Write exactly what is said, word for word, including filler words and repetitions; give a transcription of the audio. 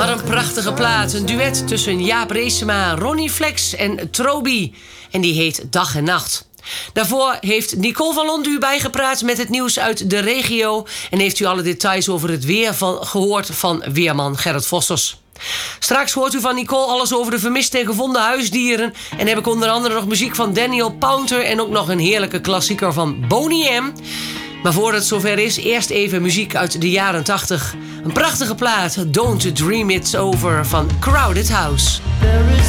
Wat een prachtige plaat. Een duet tussen Jaap Reesema, Ronnie Flex en Trobi. En die heet Dag en Nacht. Daarvoor heeft Nicole van Lond u bijgepraat met het nieuws uit de regio. En heeft u alle details over het weer van, gehoord van weerman Gerrit Vossers. Straks hoort u van Nicole alles over de vermiste en gevonden huisdieren. En heb ik onder andere nog muziek van Daniel Pounter. En ook nog een heerlijke klassieker van Boney M. Maar voordat het zover is, eerst even muziek uit de jaren tachtig. Een prachtige plaat, Don't Dream It's Over van Crowded House. There is